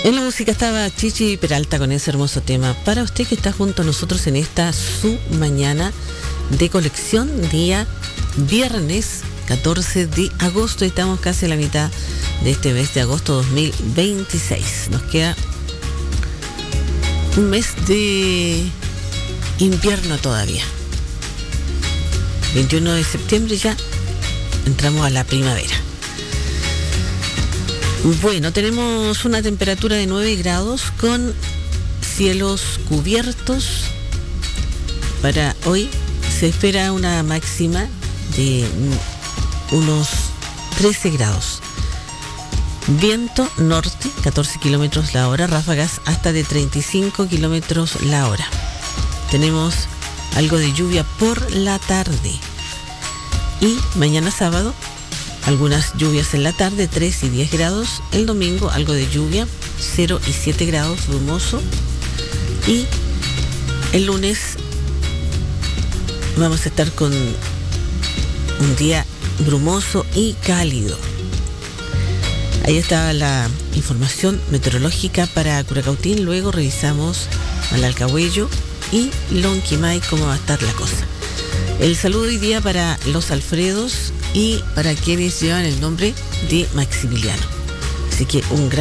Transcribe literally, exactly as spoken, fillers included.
En la música estaba Chichi Peralta con ese hermoso tema. Para usted que está junto a nosotros en esta su mañana de colección, día viernes catorce de agosto. Estamos casi a la mitad de este mes de agosto dos mil veintiséis. Nos queda un mes de invierno todavía. veintiuno de septiembre ya entramos a la primavera. Bueno, tenemos una temperatura de nueve grados con cielos cubiertos. Para hoy se espera una máxima de unos trece grados. Viento norte, catorce kilómetros la hora, ráfagas hasta de treinta y cinco kilómetros la hora. Tenemos algo de lluvia por la tarde. Y mañana sábado, algunas lluvias en la tarde, tres y diez grados. El domingo, algo de lluvia, cero y siete grados, brumoso. Y el lunes vamos a estar con un día brumoso y cálido. Ahí está la información meteorológica para Curacautín. Luego revisamos Malalcahuello y Lonquimay, cómo va a estar la cosa. El saludo hoy día para los Alfredos y para quienes llevan el nombre de Maximiliano. Así que un gran